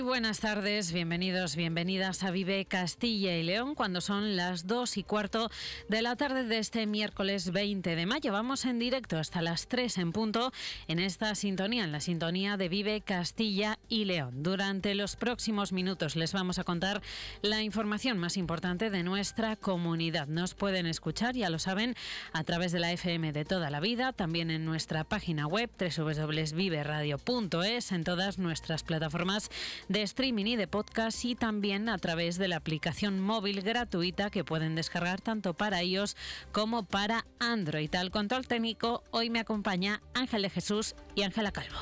Muy buenas tardes, bienvenidos, bienvenidas a Vive Castilla y León, cuando son las 2:15 de la tarde de este miércoles 20 de mayo. Vamos en directo hasta las 3 en punto en esta sintonía, en la sintonía de Vive Castilla y León. Durante los próximos minutos les vamos a contar la información más importante de nuestra comunidad. Nos pueden escuchar, ya lo saben, a través de la FM de toda la vida, también en nuestra página web www.viveradio.es, en todas nuestras plataformas de streaming y de podcast, y también a través de la aplicación móvil gratuita que pueden descargar tanto para iOS como para Android. Al control técnico hoy me acompaña Ángel de Jesús y Ángela Calvo.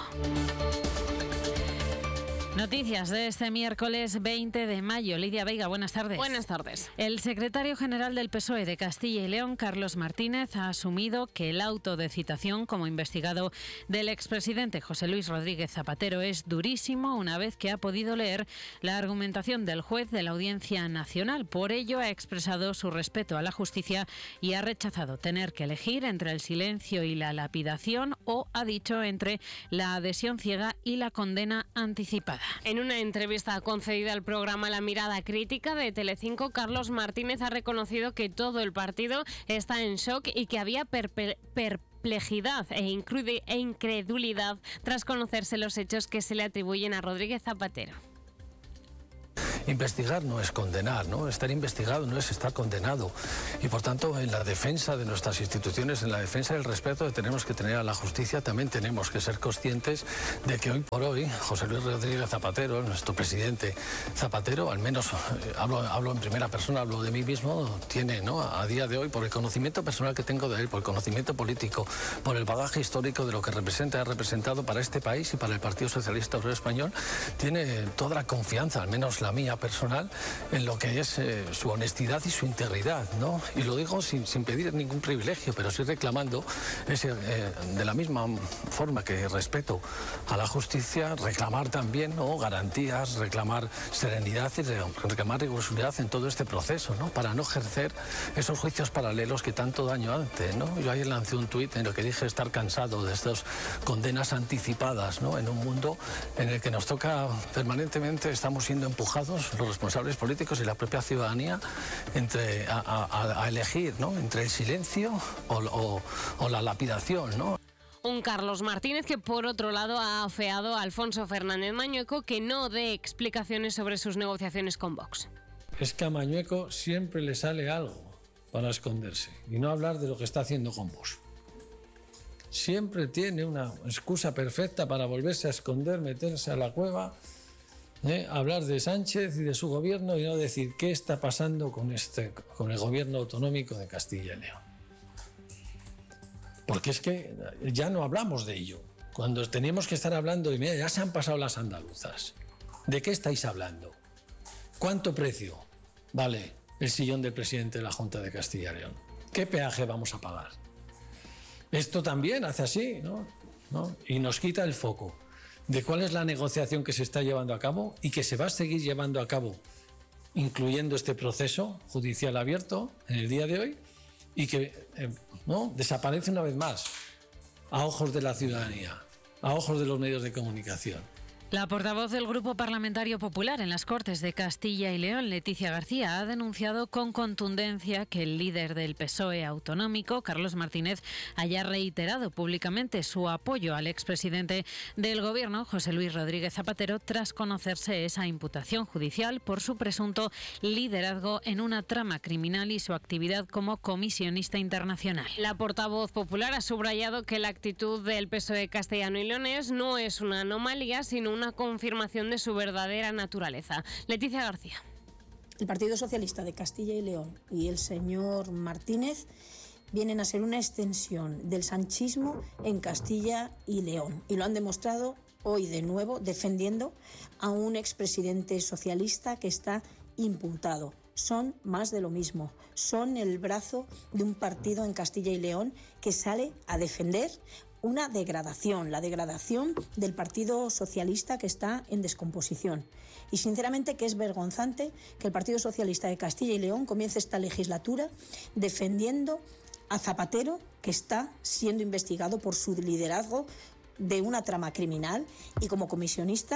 Noticias de este miércoles 20 de mayo. Lidia Veiga, buenas tardes. Buenas tardes. El secretario general del PSOE de Castilla y León, Carlos Martínez, ha asumido que el auto de citación como investigado del expresidente José Luis Rodríguez Zapatero es durísimo, una vez que ha podido leer la argumentación del juez de la Audiencia Nacional. Por ello, ha expresado su respeto a la justicia y ha rechazado tener que elegir entre el silencio y la lapidación, o, ha dicho, entre la adhesión ciega y la condena anticipada. En una entrevista concedida al programa La Mirada Crítica de Telecinco, Carlos Martínez ha reconocido que todo el partido está en shock y que había perplejidad e incredulidad tras conocerse los hechos que se le atribuyen a Rodríguez Zapatero. Investigar no es condenar, ¿no? Estar investigado no es estar condenado. Y por tanto, en la defensa de nuestras instituciones, en la defensa del respeto que tenemos que tener a la justicia, también tenemos que ser conscientes de que hoy por hoy José Luis Rodríguez Zapatero, nuestro presidente Zapatero, al menos hablo en primera persona, hablo de mí mismo, tiene, ¿no?, a día de hoy, por el conocimiento personal que tengo de él, por el conocimiento político, por el bagaje histórico de lo que ha representado para este país y para el Partido Socialista Obrero Español, tiene toda la confianza, al menos la mía personal, en lo que es su honestidad y su integridad, ¿no? Y lo digo sin pedir ningún privilegio, pero sí reclamando de la misma forma que respeto a la justicia, reclamar también, ¿no?, garantías, reclamar serenidad y reclamar rigurosidad en todo este proceso, ¿no?, para no ejercer esos juicios paralelos que tanto daño hacen, ¿no? Yo ayer lancé un tuit en el que dije estar cansado de estas condenas anticipadas, ¿no?, en un mundo en el que nos toca permanentemente, estamos siendo empujados los responsables políticos y la propia ciudadanía a elegir, ¿no?, entre el silencio o la lapidación, ¿no? Un Carlos Martínez que, por otro lado, ha afeado a Alfonso Fernández Mañueco que no dé explicaciones sobre sus negociaciones con Vox. Es que a Mañueco siempre le sale algo para esconderse y no hablar de lo que está haciendo con Vox. Siempre tiene una excusa perfecta para volverse a esconder, meterse a la cueva, hablar de Sánchez y de su gobierno y no decir qué está pasando con el gobierno autonómico de Castilla y León. Porque es que ya no hablamos de ello. Cuando teníamos que estar hablando, y mira, ya se han pasado las andaluzas. ¿De qué estáis hablando? ¿Cuánto precio vale el sillón del presidente de la Junta de Castilla y León? ¿Qué peaje vamos a pagar? Esto también hace así, ¿no? Y nos quita el foco de cuál es la negociación que se está llevando a cabo y que se va a seguir llevando a cabo, incluyendo este proceso judicial abierto en el día de hoy, y que desaparece una vez más a ojos de la ciudadanía, a ojos de los medios de comunicación. La portavoz del Grupo Parlamentario Popular en las Cortes de Castilla y León, Leticia García, ha denunciado con contundencia que el líder del PSOE autonómico, Carlos Martínez, haya reiterado públicamente su apoyo al expresidente del Gobierno, José Luis Rodríguez Zapatero, tras conocerse esa imputación judicial por su presunto liderazgo en una trama criminal y su actividad como comisionista internacional. La portavoz popular ha subrayado que la actitud del PSOE castellano y leonés no es una anomalía, sino una confirmación de su verdadera naturaleza. Leticia García. El Partido Socialista de Castilla y León y el señor Martínez vienen a ser una extensión del sanchismo en Castilla y León, y lo han demostrado hoy de nuevo defendiendo a un expresidente socialista que está imputado. Son más de lo mismo, son el brazo de un partido en Castilla y León que sale a defender una degradación, la degradación del Partido Socialista que está en descomposición. Y sinceramente que es vergonzante que el Partido Socialista de Castilla y León comience esta legislatura defendiendo a Zapatero, que está siendo investigado por su liderazgo de una trama criminal, y como comisionista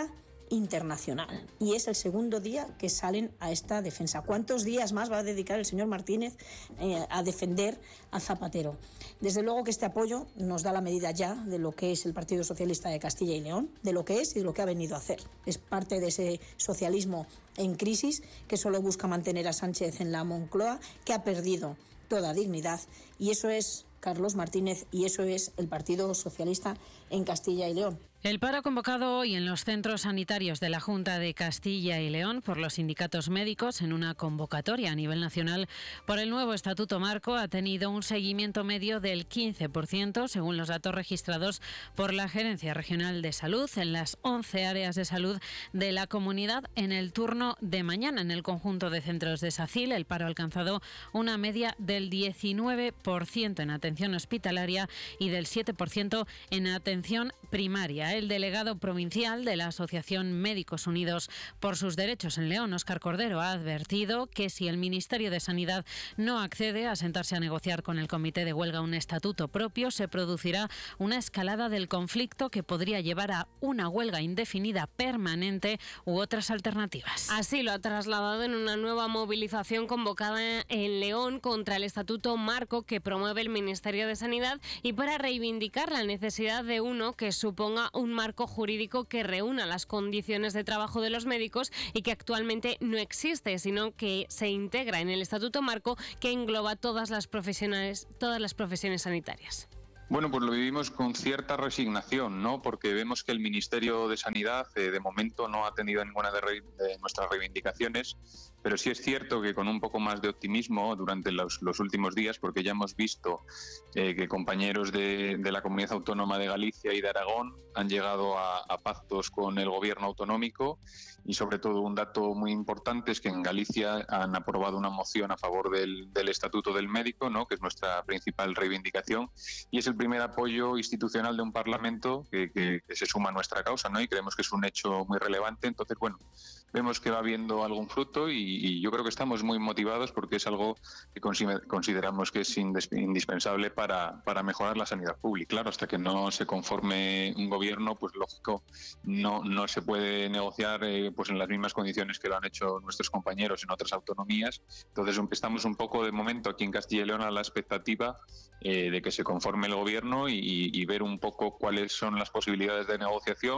internacional. Y es el segundo día que salen a esta defensa. ¿Cuántos días más va a dedicar el señor Martínez a defender a Zapatero? Desde luego que este apoyo nos da la medida ya de lo que es el Partido Socialista de Castilla y León, de lo que es y de lo que ha venido a hacer. Es parte de ese socialismo en crisis que solo busca mantener a Sánchez en la Moncloa, que ha perdido toda dignidad, y eso es Carlos Martínez y eso es el Partido Socialista en Castilla y León. El paro convocado hoy en los centros sanitarios de la Junta de Castilla y León por los sindicatos médicos en una convocatoria a nivel nacional por el nuevo Estatuto Marco ha tenido un seguimiento medio del 15%, según los datos registrados por la Gerencia Regional de Salud en las 11 áreas de salud de la comunidad en el turno de mañana. En el conjunto de centros de SACIL, el paro ha alcanzado una media del 19% en atención hospitalaria y del 7% en atención primaria. El delegado provincial de la Asociación Médicos Unidos por sus Derechos en León, Óscar Cordero, ha advertido que si el Ministerio de Sanidad no accede a sentarse a negociar con el Comité de Huelga un estatuto propio, se producirá una escalada del conflicto que podría llevar a una huelga indefinida permanente u otras alternativas. Así lo ha trasladado en una nueva movilización convocada en León contra el Estatuto Marco que promueve el Ministerio de Sanidad y para reivindicar la necesidad de uno que suponga un marco jurídico que reúna las condiciones de trabajo de los médicos y que actualmente no existe, sino que se integra en el Estatuto Marco que engloba todas las profesiones sanitarias. Bueno, pues lo vivimos con cierta resignación, ¿no? Porque vemos que el Ministerio de Sanidad de momento no ha atendido a ninguna de nuestras reivindicaciones, pero sí es cierto que con un poco más de optimismo durante los últimos días, porque ya hemos visto que compañeros de la Comunidad Autónoma de Galicia y de Aragón han llegado a pactos con el gobierno autonómico y sobre todo un dato muy importante es que en Galicia han aprobado una moción a favor del Estatuto del Médico, ¿no? Que es nuestra principal reivindicación y es el primer apoyo institucional de un Parlamento que se suma a nuestra causa, ¿no? Y creemos que es un hecho muy relevante. Entonces, bueno, vemos que va habiendo algún fruto y yo creo que estamos muy motivados porque es algo que consideramos que es indispensable para mejorar la sanidad pública. Claro, hasta que no se conforme un gobierno, pues lógico, no se puede negociar pues en las mismas condiciones que lo han hecho nuestros compañeros en otras autonomías. Entonces estamos un poco de momento aquí en Castilla y León a la expectativa de que se conforme el gobierno y ver un poco cuáles son las posibilidades de negociación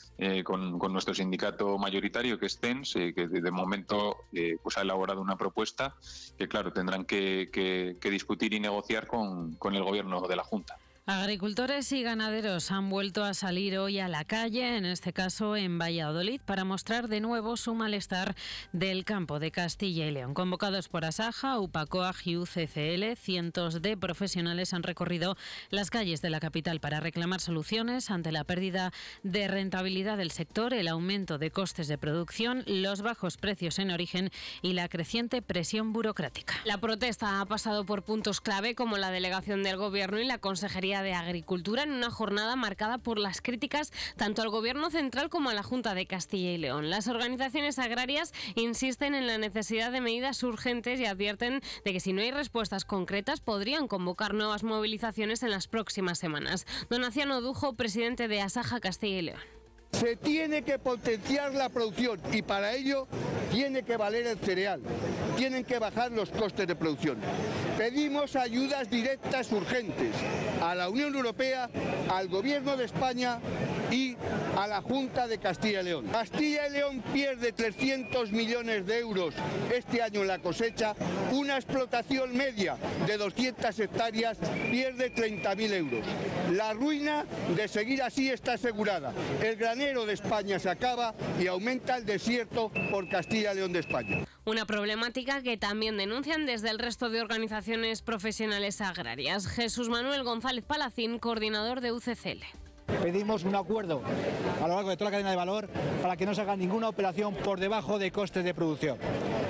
con nuestro sindicato mayoritario que es TENS, que de momento pues ha elaborado una propuesta que claro tendrán que discutir y negociar con el gobierno de la Junta. Agricultores y ganaderos han vuelto a salir hoy a la calle, en este caso en Valladolid, para mostrar de nuevo su malestar del campo de Castilla y León. Convocados por Asaja, UPACOAG y UCCL, cientos de profesionales han recorrido las calles de la capital para reclamar soluciones ante la pérdida de rentabilidad del sector, el aumento de costes de producción, los bajos precios en origen y la creciente presión burocrática. La protesta ha pasado por puntos clave como la delegación del Gobierno y la Consejería de Agricultura en una jornada marcada por las críticas tanto al Gobierno central como a la Junta de Castilla y León. Las organizaciones agrarias insisten en la necesidad de medidas urgentes y advierten de que si no hay respuestas concretas podrían convocar nuevas movilizaciones en las próximas semanas. Donaciano Dujo, presidente de Asaja Castilla y León. Se tiene que potenciar la producción y para ello tiene que valer el cereal, tienen que bajar los costes de producción. Pedimos ayudas directas urgentes a la Unión Europea, al Gobierno de España y a la Junta de Castilla y León. Castilla y León pierde 300 millones de euros este año en la cosecha, una explotación media de 200 hectáreas pierde 30.000 euros. La ruina de seguir así está asegurada. El granero de España se acaba y aumenta el desierto por Castilla y León de España. Una problemática que también denuncian desde el resto de organizaciones profesionales agrarias. Jesús Manuel González Palacín, coordinador de UCCL. Pedimos un acuerdo a lo largo de toda la cadena de valor para que no se haga ninguna operación por debajo de costes de producción.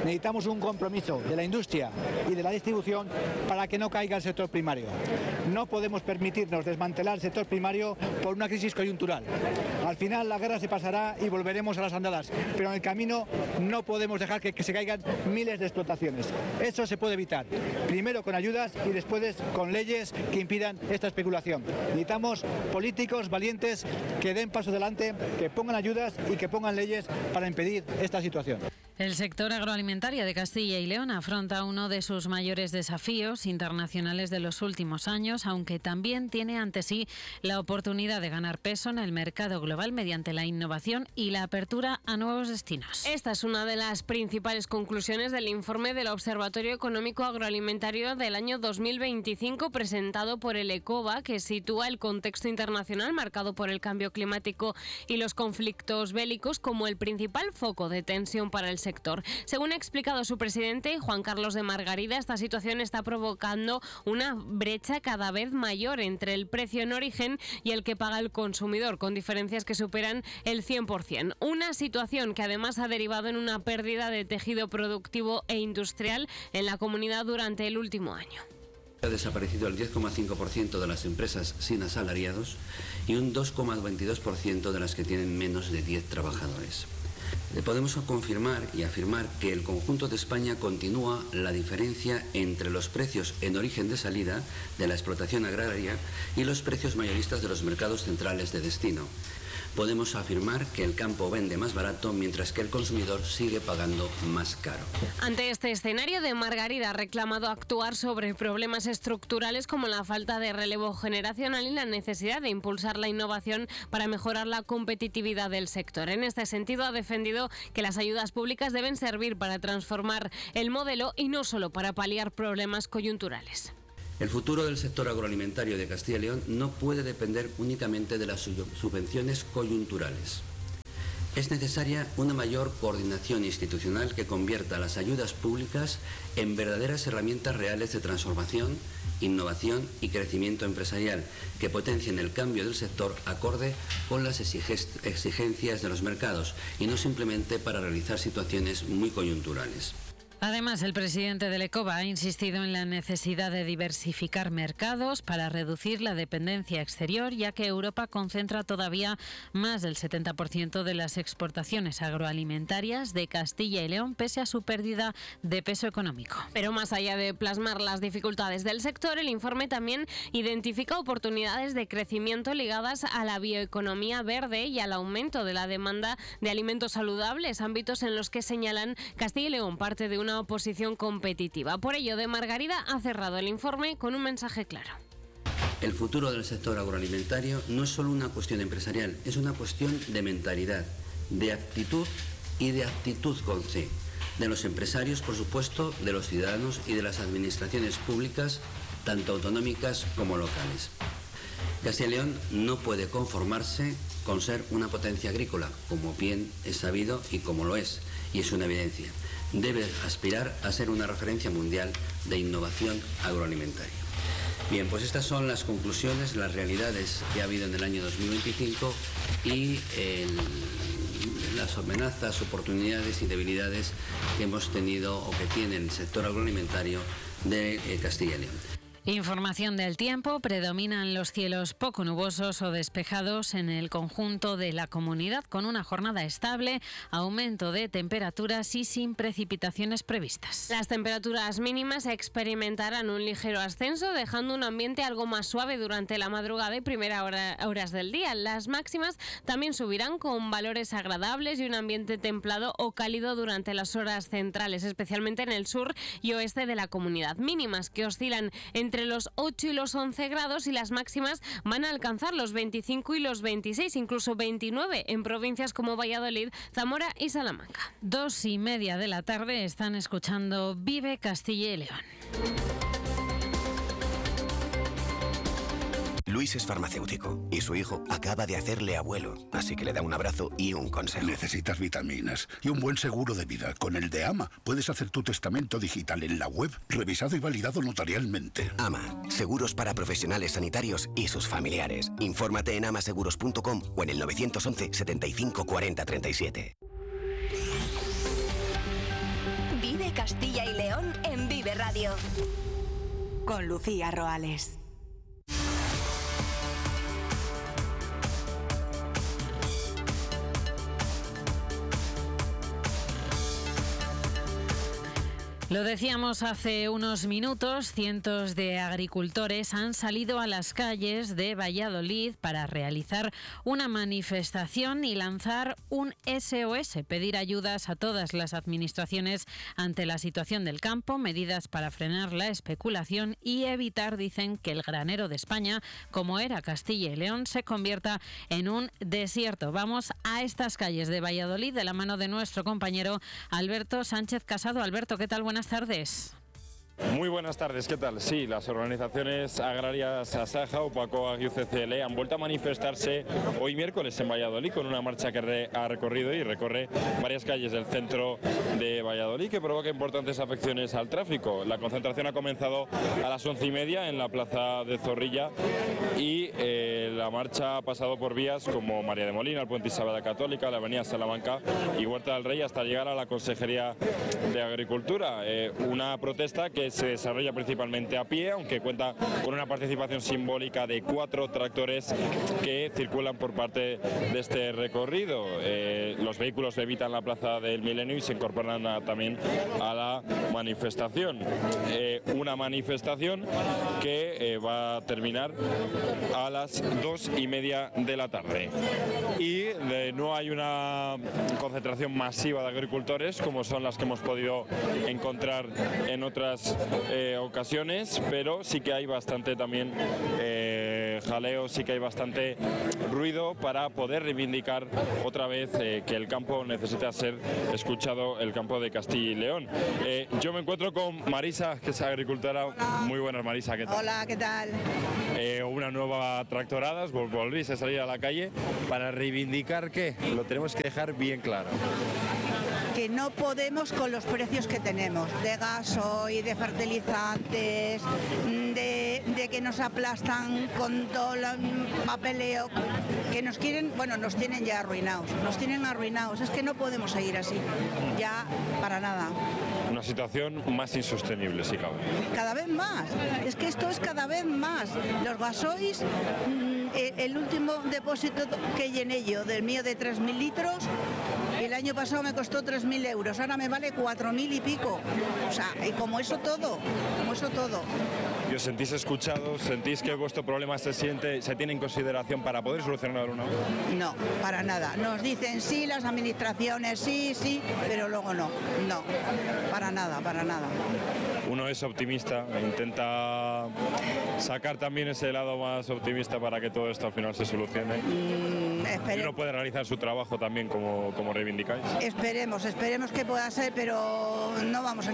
necesitamos un compromiso de la industria y de la distribución para que no caiga el sector primario. No podemos permitirnos desmantelar el sector primario por una crisis coyuntural. Al final la guerra se pasará y volveremos a las andadas, pero en el camino no podemos dejar que se caigan miles de explotaciones. Eso se puede evitar, primero con ayudas y después con leyes que impidan esta especulación. Necesitamos políticos valientes que den pasos adelante, que pongan ayudas y que pongan leyes para impedir esta situación. El sector agroalimentario de Castilla y León afronta uno de sus mayores desafíos internacionales de los últimos años, aunque también tiene ante sí la oportunidad de ganar peso en el mercado global mediante la innovación y la apertura a nuevos destinos. Esta es una de las principales conclusiones del informe del Observatorio Económico Agroalimentario del año 2025 presentado por el ECOVA, que sitúa el contexto internacional marcado por el cambio climático y los conflictos bélicos como el principal foco de tensión para el sector. Según ha explicado su presidente, Juan Carlos de Margarida, esta situación está provocando una brecha cada vez mayor entre el precio en origen y el que paga el consumidor, con diferencias que superan el 100%. Una situación que además ha derivado en una pérdida de tejido productivo e industrial en la comunidad durante el último año. Ha desaparecido el 10,5% de las empresas sin asalariados y un 2,22% de las que tienen menos de 10 trabajadores. Podemos confirmar y afirmar que el conjunto de España continúa la diferencia entre los precios en origen de salida de la explotación agraria y los precios mayoristas de los mercados centrales de destino. Podemos afirmar que el campo vende más barato mientras que el consumidor sigue pagando más caro. Ante este escenario, de Margarida ha reclamado actuar sobre problemas estructurales como la falta de relevo generacional y la necesidad de impulsar la innovación para mejorar la competitividad del sector. En este sentido, ha defendido que las ayudas públicas deben servir para transformar el modelo y no solo para paliar problemas coyunturales. El futuro del sector agroalimentario de Castilla y León no puede depender únicamente de las subvenciones coyunturales. Es necesaria una mayor coordinación institucional que convierta las ayudas públicas en verdaderas herramientas reales de transformación, innovación y crecimiento empresarial que potencien el cambio del sector acorde con las exigencias de los mercados y no simplemente para realizar situaciones muy coyunturales. Además, el presidente del ECOVA ha insistido en la necesidad de diversificar mercados para reducir la dependencia exterior, ya que Europa concentra todavía más del 70% de las exportaciones agroalimentarias de Castilla y León, pese a su pérdida de peso económico. Pero más allá de plasmar las dificultades del sector, el informe también identifica oportunidades de crecimiento ligadas a la bioeconomía verde y al aumento de la demanda de alimentos saludables, ámbitos en los que señalan Castilla y León parte de una oposición competitiva. Por ello, de Margarida ha cerrado el informe con un mensaje claro. El futuro del sector agroalimentario no es solo una cuestión empresarial, es una cuestión de mentalidad, de actitud y de actitud con C. De los empresarios, por supuesto, de los ciudadanos y de las administraciones públicas, tanto autonómicas como locales. Castilla y León no puede conformarse con ser una potencia agrícola, como bien es sabido y como lo es, y es una evidencia. Debe aspirar a ser una referencia mundial de innovación agroalimentaria. Bien, pues estas son las conclusiones, las realidades que ha habido en el año 2025 y las amenazas, oportunidades y debilidades que hemos tenido o que tiene el sector agroalimentario de Castilla y León. Información del tiempo. Predominan los cielos poco nubosos o despejados en el conjunto de la comunidad, con una jornada estable, aumento de temperaturas y sin precipitaciones previstas. Las temperaturas mínimas experimentarán un ligero ascenso, dejando un ambiente algo más suave durante la madrugada y primera horas del día. Las máximas también subirán con valores agradables y un ambiente templado o cálido durante las horas centrales, especialmente en el sur y oeste de la comunidad. Mínimas que oscilan entre los 8 y los 11 grados y las máximas van a alcanzar los 25 y los 26, incluso 29 en provincias como Valladolid, Zamora y Salamanca. 2:30 de la tarde, están escuchando Vive Castilla y León. Luis es farmacéutico y su hijo acaba de hacerle abuelo, así que le da un abrazo y un consejo. Necesitas vitaminas y un buen seguro de vida. Con el de AMA puedes hacer tu testamento digital en la web, revisado y validado notarialmente. AMA, seguros para profesionales sanitarios y sus familiares. Infórmate en amaseguros.com o en el 911 75 40 37. Vive Castilla y León en Vive Radio. Con Lucía Roales. Lo decíamos hace unos minutos, cientos de agricultores han salido a las calles de Valladolid para realizar una manifestación y lanzar un SOS, pedir ayudas a todas las administraciones ante la situación del campo, medidas para frenar la especulación y evitar, dicen, que el granero de España, como era Castilla y León, se convierta en un desierto. Vamos a estas calles de Valladolid de la mano de nuestro compañero Alberto Sánchez Casado. Alberto, ¿qué tal? Buenas tardes. Muy buenas tardes, ¿qué tal? Sí, las organizaciones agrarias Asaja, Opacoag y UCCL han vuelto a manifestarse hoy miércoles en Valladolid con una marcha que ha recorrido y recorre varias calles del centro de Valladolid que provoca importantes afecciones al tráfico. La concentración ha comenzado a las 11:30 en la plaza de Zorrilla y la marcha ha pasado por vías como María de Molina, el Puente Isabel la Católica, la avenida Salamanca y Huerta del Rey hasta llegar a la Consejería de Agricultura. Una protesta que se desarrolla principalmente a pie, aunque cuenta con una participación simbólica de 4 tractores que circulan por parte de este recorrido. Los vehículos evitan la Plaza del Milenio y se incorporan también a la manifestación. Una manifestación que va a terminar a las 2:30 de la tarde. Y no hay una concentración masiva de agricultores como son las que hemos podido encontrar en otras ocasiones, pero sí que hay bastante también jaleo, sí que hay bastante ruido para poder reivindicar otra vez que el campo necesita ser escuchado, el campo de Castilla y León. Yo me encuentro con Marisa, que es agricultora. Hola. Muy buenas, Marisa, ¿qué tal? Hola, ¿qué tal? Una nueva tractorada, volvéis a salir a la calle para reivindicar que lo tenemos que dejar bien claro. Que no podemos con los precios que tenemos, de gasoil, de fertilizantes, de que nos aplastan con todo el papeleo, que nos quieren, bueno, nos tienen ya arruinados, es que no podemos seguir así, ya para nada. Una situación más insostenible, si cabe. Cada vez más, es que esto es cada vez más. Los gasoils, el último depósito que llené yo, del mío de 3.000 litros, el año pasado me costó 3.000 euros, ahora me vale 4.000 y pico. O sea, y como eso todo. ¿Y os sentís escuchados? ¿Sentís que vuestro problema se tiene en consideración para poder solucionarlo, no? No, para nada. Nos dicen sí, las administraciones sí, pero luego no, para nada. Uno es optimista, intenta sacar también ese lado más optimista para que todo esto al final se solucione. Y uno puede realizar su trabajo también como reivindicáis. Esperemos que pueda ser, pero no vamos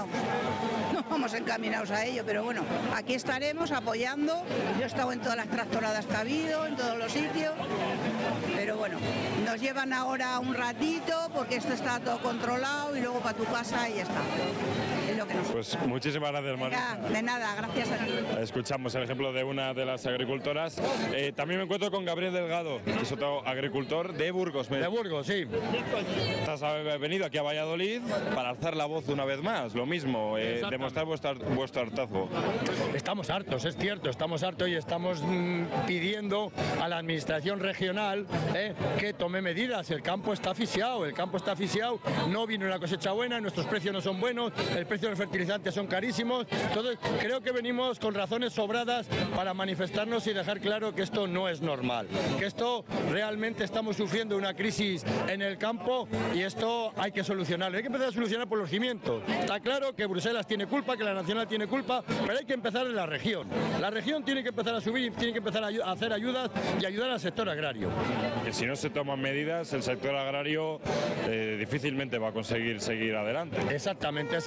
encaminados a ello, pero bueno, aquí estaremos apoyando. Yo he estado en todas las tractoradas que ha habido, en todos los sitios, pero bueno, nos llevan ahora un ratito porque esto está todo controlado y luego para tu casa y ya está. Es lo que nos... Pues muchísimas gracias, Marisa. De nada, gracias a ti. Escuchamos el ejemplo de una de las agricultoras. También me encuentro con Gabriel Delgado, que es otro agricultor de Burgos. De Burgos, sí. Has venido aquí a Valladolid para alzar la voz una vez más, lo mismo, demostrar vuestro hartazgo. Estamos hartos, es cierto, estamos hartos y estamos pidiendo a la administración regional que tome medidas. El campo está asfixiado, no viene una cosecha buena, nuestros precios no son buenos, el precio de los fertilizantes son carísimos. Entonces creo que venimos con razones sobradas para manifestarnos y dejar claro que esto no es normal, que esto realmente estamos sufriendo una crisis en el campo y esto hay que solucionarlo. Hay que empezar a solucionar por los cimientos. Está claro que Bruselas tiene culpa, que la nacional tiene culpa, pero hay que empezar en la región. La región tiene que empezar a subir y tiene que empezar a hacer ayudas y ayudar al sector agrario. Que si no se toman medidas, el sector agrario difícilmente va a conseguir seguir adelante. Exactamente, ese es el problema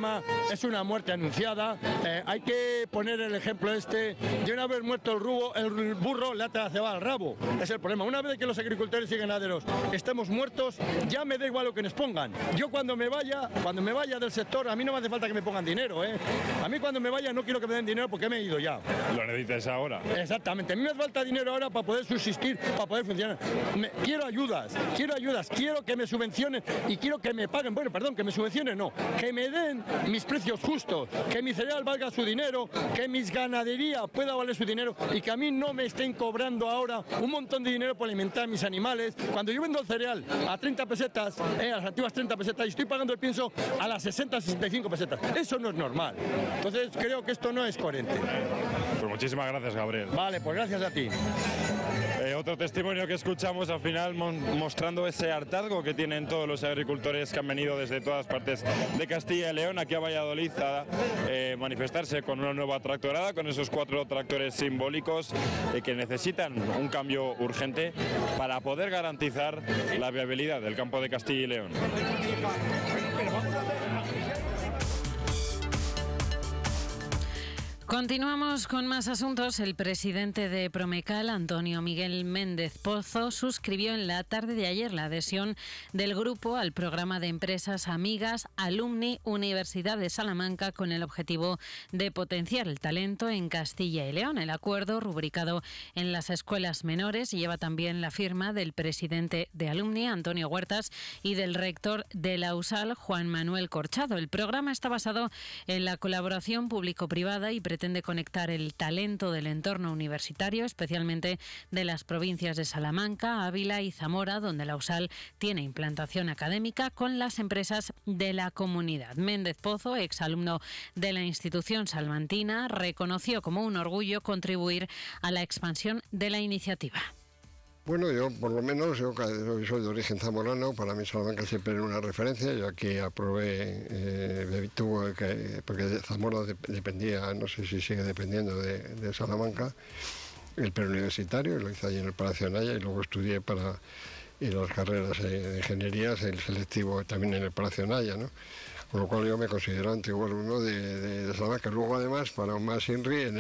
problema es una muerte anunciada. Hay que poner el ejemplo de una vez muerto el burro le ata la cebada al rabo. Es el problema. Una vez que los agricultores y ganaderos estemos muertos, ya me da igual lo que nos pongan. Yo cuando me vaya del sector, a mí no me hace falta que me pongan dinero. A mí cuando me vaya no quiero que me den dinero porque me he ido ya. Lo necesitas ahora. Exactamente. A mí me hace falta dinero ahora para poder subsistir, para poder funcionar. Quiero ayudas, quiero que me subvencionen y quiero que me paguen, que me subvencionen no, que me den mis precios justos, que mi cereal valga su dinero, que mis ganadería pueda valer su dinero y que a mí no me estén cobrando ahora un montón de dinero por alimentar a mis animales. Cuando yo vendo el cereal a 30 pesetas, a las antiguas 30 pesetas, y estoy pagando el pienso a las 60, 65 pesetas. Eso no es normal. Entonces creo que esto no es coherente. Pues muchísimas gracias, Gabriel. Vale, pues gracias a ti. Otro testimonio que escuchamos al final mostrando ese hartazgo que tienen todos los agricultores que han venido desde todas partes de Castilla y León aquí a Valladolid a manifestarse con una nueva tractorada, con esos 4 tractores simbólicos que necesitan un cambio urgente para poder garantizar la viabilidad del campo de Castilla y León. Continuamos con más asuntos. El presidente de Promecal, Antonio Miguel Méndez Pozo, suscribió en la tarde de ayer la adhesión del grupo al programa de empresas amigas Alumni Universidad de Salamanca con el objetivo de potenciar el talento en Castilla y León. El acuerdo, rubricado en las escuelas menores, lleva también la firma del presidente de Alumni, Antonio Huertas, y del rector de la USAL, Juan Manuel Corchado. El programa está basado en la colaboración público-privada y pretende conectar el talento del entorno universitario, especialmente de las provincias de Salamanca, Ávila y Zamora, donde la USAL tiene implantación académica, con las empresas de la comunidad. Méndez Pozo, exalumno de la institución salmantina, reconoció como un orgullo contribuir a la expansión de la iniciativa. Bueno, yo por lo menos, yo soy de origen zamorano, para mí Salamanca siempre era una referencia. Yo aquí aprobé, porque Zamora dependía, no sé si sigue dependiendo de Salamanca, el preuniversitario, lo hice allí en el Palacio Anaya y luego estudié para las carreras de ingenierías, el selectivo también en el Palacio Anaya, ¿no? Con lo cual yo me considero antiguo alumno de Salamanca. Luego además, para un más INRI, en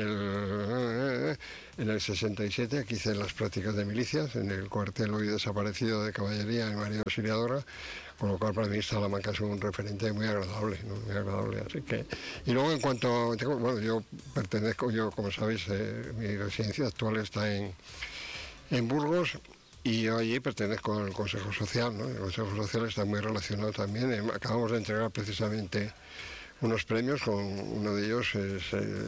el 67 aquí hice las prácticas de milicias, en el cuartel hoy desaparecido de caballería en María Auxiliadora, con lo cual para mí Salamanca es un referente muy agradable, ¿no? Muy agradable. Así que, y luego en cuanto, yo como sabéis, mi residencia actual está en Burgos. Y yo allí pertenezco al Consejo Social, ¿no? El Consejo Social está muy relacionado también. Acabamos de entregar precisamente unos premios, uno de ellos es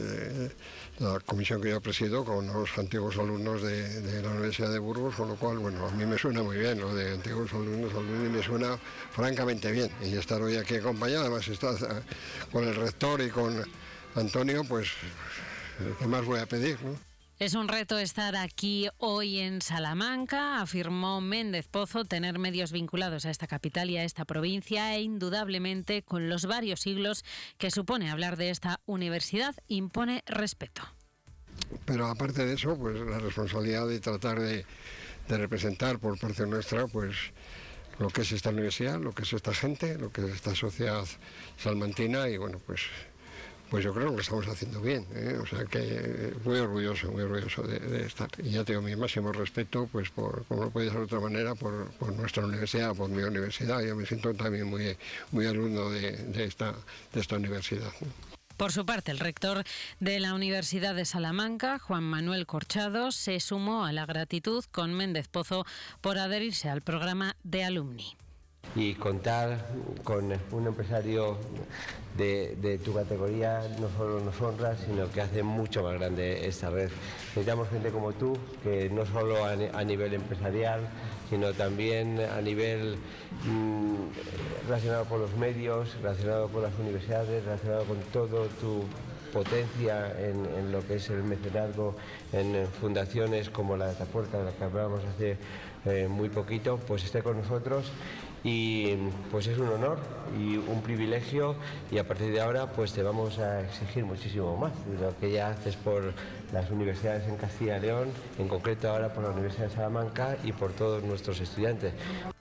la comisión que yo presido con los antiguos alumnos de la Universidad de Burgos, con lo cual, bueno, a mí me suena muy bien lo de antiguos alumnos, me suena francamente bien. Y estar hoy aquí acompañado, además estar con el rector y con Antonio, pues, ¿qué más voy a pedir, no? Es un reto estar aquí hoy en Salamanca, afirmó Méndez Pozo, tener medios vinculados a esta capital y a esta provincia e indudablemente con los varios siglos que supone hablar de esta universidad impone respeto. Pero aparte de eso, pues la responsabilidad de tratar de representar por parte nuestra, pues lo que es esta universidad, lo que es esta gente, lo que es esta sociedad salmantina y bueno, pues yo creo que lo estamos haciendo bien, o sea que muy orgulloso de estar. Y ya tengo mi máximo respeto, pues como no puede ser de otra manera, por nuestra universidad, por mi universidad. Yo me siento también muy alumno de esta universidad. Por su parte, el rector de la Universidad de Salamanca, Juan Manuel Corchado, se sumó a la gratitud con Méndez Pozo por adherirse al programa de Alumni. Y contar con un empresario de tu categoría no solo nos honra, sino que hace mucho más grande esta red. Necesitamos gente como tú, que no solo a nivel empresarial, sino también a nivel relacionado con los medios, relacionado con las universidades, relacionado con todo tu potencia en lo que es el mecenazgo, en fundaciones como la de Atapuerca, de la que hablábamos hace muy poquito, pues esté con nosotros. Y pues es un honor y un privilegio y a partir de ahora pues te vamos a exigir muchísimo más de lo que ya haces por las universidades en Castilla y León, en concreto ahora por la Universidad de Salamanca y por todos nuestros estudiantes.